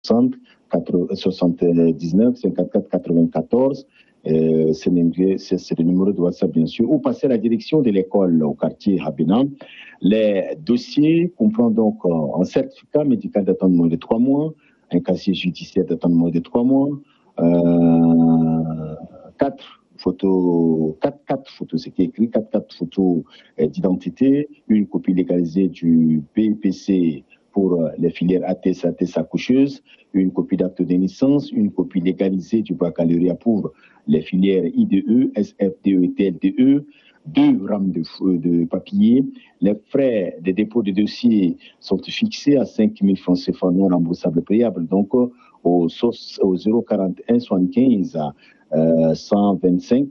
79 54 94. C'est le numéro de WhatsApp, bien sûr, ou passer à la direction de l'école au quartier Habina. Les dossiers comprennent donc un certificat médical d'attente moins de 3 mois, un casier judiciaire d'attente moins de 3 mois, 4 photos, c'est qui est écrit, 4 photos d'identité, une copie légalisée du BPC pour les filières ATS, ATS accoucheuse, une copie d'acte de naissance, une copie légalisée du baccalauréat pour les filières IDE, SFDE et TLDE, 2 rames de papier. Les frais de dépôt de dossier sont fixés à 5 000 francs CFA non remboursables payables, donc au 041 75 125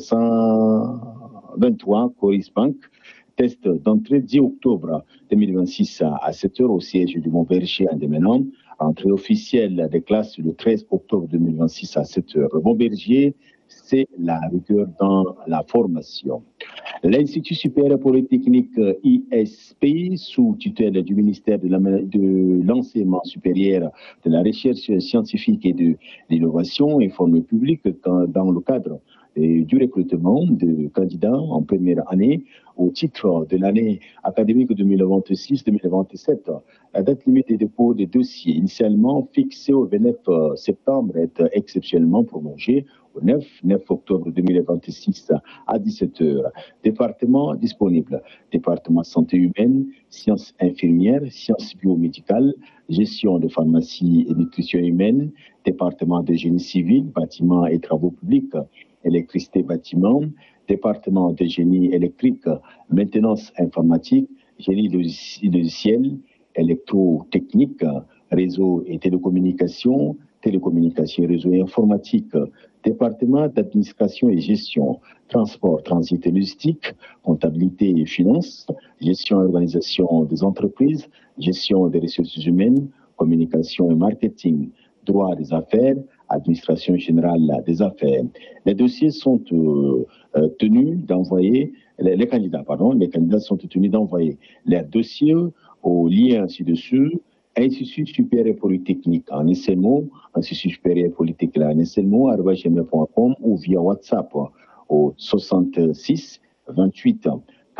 123 Coris Bank. Test d'entrée 10 octobre 2026 à 7h au siège du Montberger à Demenan. Entrée officielle des classes le 13 octobre 2026 à 7h. Le Montberger, c'est la rigueur dans la formation. L'Institut supérieur polytechnique ISP, sous tutelle du ministère de l'enseignement supérieur, de la recherche scientifique et de l'innovation, informe le public dans le cadre du recrutement de candidats en première année au titre de l'année académique 2026-2027. La date limite de dépôt des dossiers initialement fixée au 29 septembre est exceptionnellement prolongée au 9 octobre 2026 à 17h. Département disponible: département santé humaine, sciences infirmières, sciences biomédicales, gestion de pharmacie et nutrition humaine, département de génie civil, bâtiments et travaux publics, électricité bâtiment, département de génie électrique, maintenance informatique, génie logiciel, électrotechnique, réseau et télécommunications, réseau et informatique, département d'administration et gestion, transport, transit et logistique, comptabilité et finances, gestion et organisation des entreprises, gestion des ressources humaines, communication et marketing, droit des affaires, administration générale des affaires. Les dossiers sont tenus d'envoyer, les candidats sont tenus d'envoyer leurs dossiers au lien ci-dessus, Institut supérieur polytechnique en un seul mot, Institut supérieur polytechnique en un seul mot, @gmail.com ou via WhatsApp au 66 28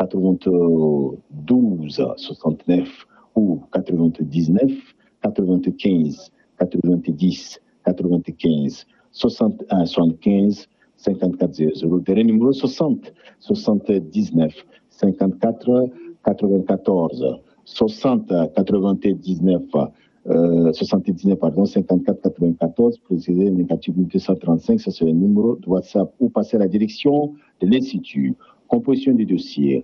92 69 ou 99 95 90 95 61 75 54 00. Dernier numéro 60 79 54 94 60 99 79 54 94, précisé négatif 235, ça c'est le numéro de WhatsApp, ou passer à la direction de l'Institut. Composition du dossier,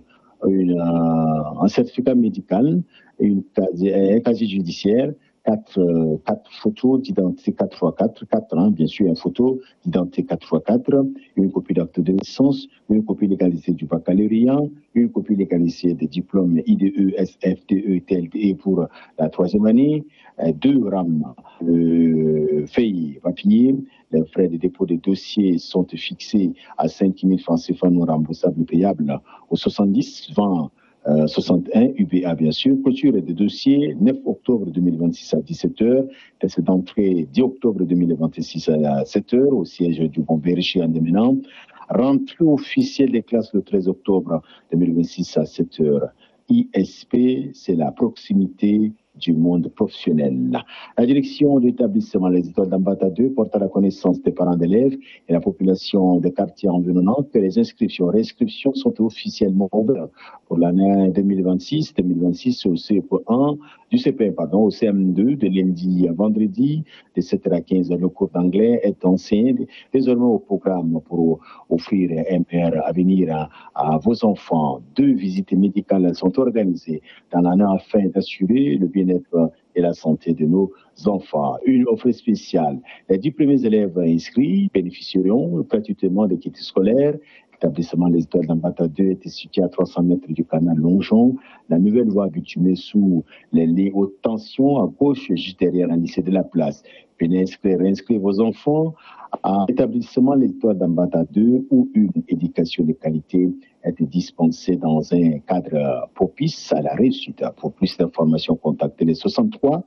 un certificat médical, un casier judiciaire, 4 photos d'identité 4x4, 4 bien sûr, une photo d'identité 4x4, une copie d'acte de naissance, une copie légalisée du baccalauréat, une copie légalisée des diplômes IDE, SFDE, TLDE pour la 3e année, 2 rames feuilles papier. Les frais de dépôt des dossiers sont fixés à 5 000 francs CFA non remboursables payables au 70 20 61 UBA, bien sûr. Clôture des dossiers 9 octobre 2026 à 17h. Test d'entrée 10 octobre 2026 à 7h au siège du Montberger en Demenan. Rentrée officielle des classes le 13 octobre 2026 à 7h. ISP, c'est la proximité du monde professionnel. La direction de l'établissement Les Étoiles d'Ambata 2 porte à la connaissance des parents d'élèves et la population des quartiers environnants que les réinscriptions sont officiellement ouvertes pour l'année 2026 au CP1, du CP1, au CM2, de lundi à vendredi, de 7h à 15h. Le cours d'anglais est enseigné désormais au programme pour offrir un meilleur avenir à vos enfants. 2 visites médicales sont organisées dans l'année afin d'assurer le bien-être et la santé de nos enfants. Une offre spéciale. Les 10 premiers élèves inscrits bénéficieront gratuitement des kits scolaires. L'établissement Les Étoiles d'Ambata 2 est situé à 300 mètres du canal Longeon. La nouvelle voie bitumée sous les lignes haute tension à gauche, juste derrière un lycée de la place. Venez réinscrire vos enfants à l'établissement Les Étoiles d'Ambata 2 où une éducation de qualité est dispensée dans un cadre propice à la réussite. Pour plus d'informations, contactez les 63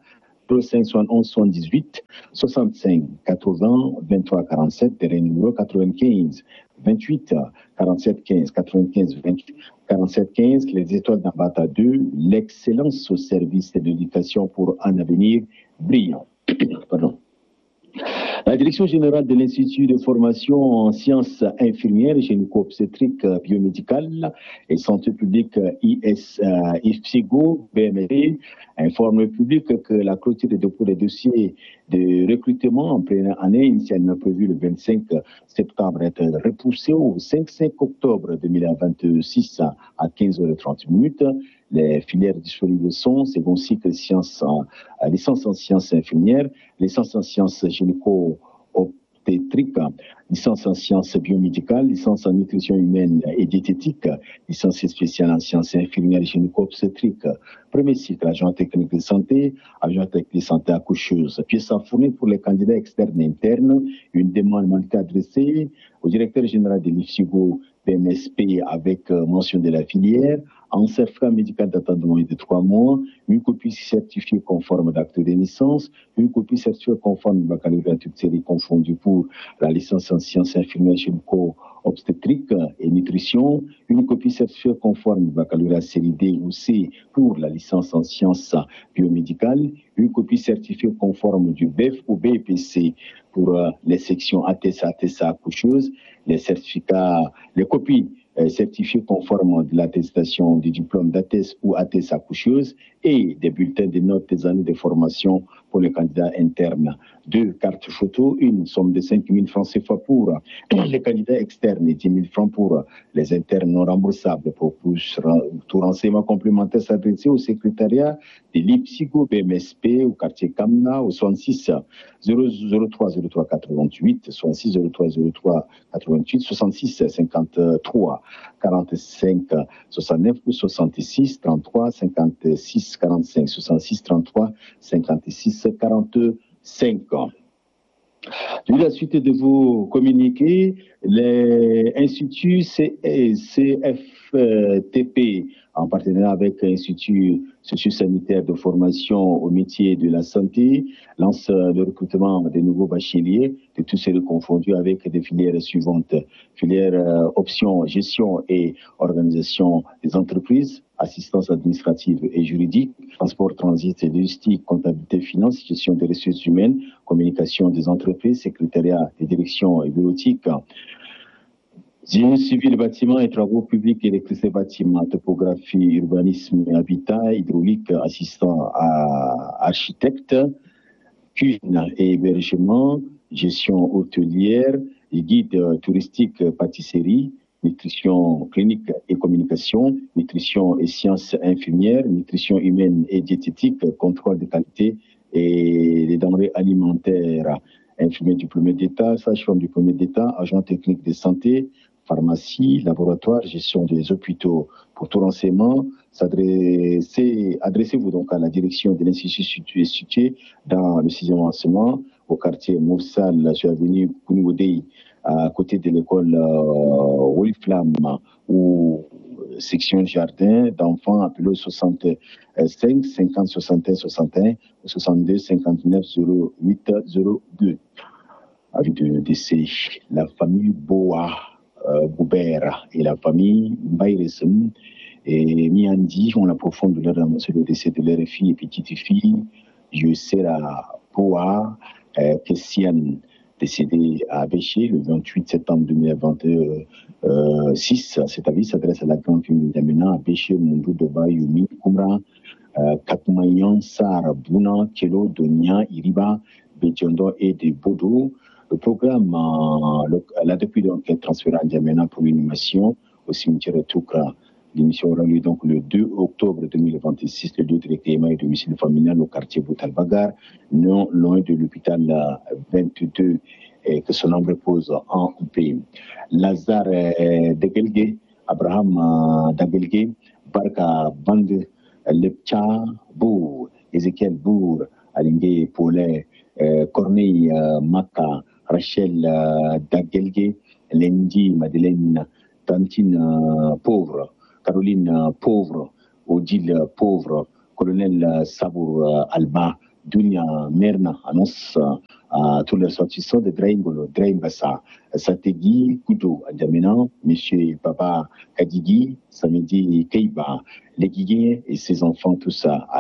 05 71 78 65 80 23 47, terrain numéro 95 28 47 15 95 28 47 15, les étoiles d'Ambata 2, l'excellence au service de l'éducation pour un avenir brillant. Pardon. La direction générale de l'Institut de formation en sciences infirmières, gynéco-obstétriques, biomédicales et santé publique IFPSIGO, BMD, informe le public que la clôture des dépôts des dossiers de recrutement en pleine année, initialement prévue le 25 septembre, est repoussée au 5 octobre 2026 à 15h30. Les filières disponibles sont second cycle licence en sciences infirmières, licence en sciences gynéco-obstétriques, licence en sciences biomédicales, licence en nutrition humaine et diététique, licence spéciale en sciences infirmières et gynéco-obstétriques, premier cycle agent technique de santé, agent technique de santé accoucheuse. Pièces à fournir pour les candidats externes et internes, une demande manquée adressée au directeur général de l'IFSIGO PMSP avec mention de la filière, un certificat médical datant de moins de 3 mois, une copie certifiée conforme d'acte de naissance, une copie certifiée conforme de baccalauréat toute série confondue pour la licence en sciences infirmières gynéco-obstétriques et nutrition, une copie certifiée conforme de baccalauréat série D ou C pour la licence en sciences biomédicales, une copie certifiée conforme du BEF ou BEPC pour les sections ATSA, ATSA accoucheuse, les copies certifiées conformes de l'attestation du diplôme d'ATES ou ATES accoucheuse et des bulletins de notes des années de formation pour les candidats internes. 2 cartes photo, une somme de 5 000 francs CFA pour les candidats externes et 10 000 francs pour les internes non remboursables. Pour tout renseignement complémentaire s'adresser au secrétariat de l'IPSIGO BMSP au quartier Kamna au 66 003 03 88 66 03 03 88 66 53 45 69 ou 66 33 56 45 66 33 56 45 ans. Vu la suite de vos communiqués, les instituts CFTP, en partenariat avec l'Institut socio-sanitaire de formation au métier de la santé, lance le recrutement des nouveaux bacheliers, de tous ces confondus avec des filières suivantes. Filière option, gestion et organisation des entreprises, assistance administrative et juridique, transport, transit et logistique, comptabilité, finance, gestion des ressources humaines, communication des entreprises, secrétariat des directions et bureautique, génie civil, bâtiment et travaux publics, électricité, bâtiment, topographie, urbanisme et habitat, hydraulique, assistant à architecte, cuisine et hébergement, gestion hôtelière, guide touristique, pâtisserie, nutrition clinique et communication, nutrition et sciences infirmières, nutrition humaine et diététique, contrôle de qualité et les denrées alimentaires, infirmier diplômé d'État, sage-femme diplômé d'État, agent technique de santé, pharmacie, laboratoire, gestion des hôpitaux. Pour tout renseignement, adressez-vous donc à la direction de l'Institut situé dans le 6e arrondissement, au quartier Moussal, sur l'avenue Kounoudei, à côté de l'école Wolflam, ou section jardin d'enfants appelé au 65 50 61 61 62 59 08 02. Avis de décès, la famille Boa Boubert et la famille Bayresem et Miandi ont la profonde douleur d'annoncer le décès de leur fille et petite fille, Yosera Boa Kessian, décédée à Béché le 28 septembre 2026. Cet avis s'adresse à la grande famille d'Amena, à Béché, Mundou, Doba, Yumi, Kumra, Katmayan, Sar, Bouna, Kelo, Donia, Iriba, Bédiondo et de Bodo. Le programme l'a depuis donc transféré à N'Djamena pour l'inhumation au cimetière de Toukra. L'émission aura lieu donc le 2 octobre 2026, le lieu de recueillement et domicile familial au quartier Boutal-Bagar, non loin de l'hôpital 22, et que son nom repose en paix. Lazare Degelge, Abraham Dagelge, Barka Band, Lepcha Bour, Ezekiel Bour, Alingue Paulet, Corneille Maka, Rachel Dagelge, Lendi Madeleine, Tantine Pauvre, Caroline Pauvre, Odile Pauvre, Colonel Sabour Alba, Dunia Merna annonce à tous les ressortissants de Draingolo, Draimbassa, Sategi, Kudo, Adjamena, M. Papa Kadigi, Samedi Keiba, les Guiguiers et ses enfants, tous à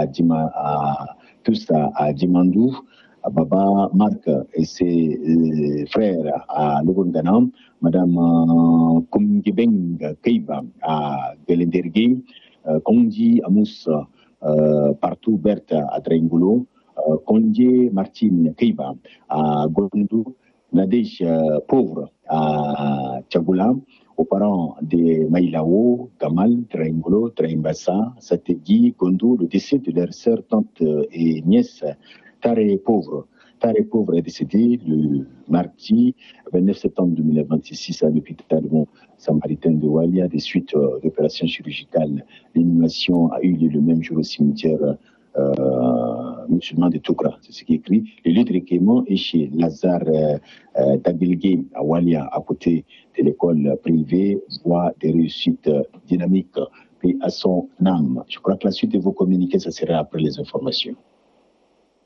Dimandou, à Baba Marc et ses frères à Lugundana, Madame Kumgibeng Keiba à Gelendergue, Kondi Amous, partout Berthe à Draingolo, Kondje Martine Keiba à Gondou, Nadej pauvre à Tchagoula, aux parents de Maïlao, Gamal, Draingolo, Draimbassa, Sategi, Gondou, le décès de leur sœur, tante et nièce, Tare pauvre. Tare pauvre est décédé le mardi 29 septembre 2026 à l'hôpital samaritain de Walia des suites d'opérations chirurgicales. L'inhumation a eu lieu le même jour au cimetière musulman de Toukra. C'est ce qui est écrit. Le lieu de recueillement est chez Lazare Dabilgué à Walia, à côté de l'école privée, voie des réussites dynamiques et à son âme. Je crois que la suite de vos communiqués, ça sera après les informations.